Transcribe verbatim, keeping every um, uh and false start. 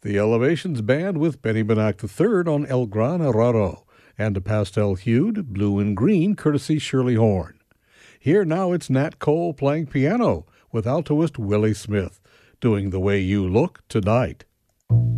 The Elevations Band with Benny Banach the third on El Gran Raro, and a pastel-hued blue and green courtesy Shirley Horn. Here now it's Nat Cole playing piano with altoist Willie Smith, doing The Way You Look Tonight.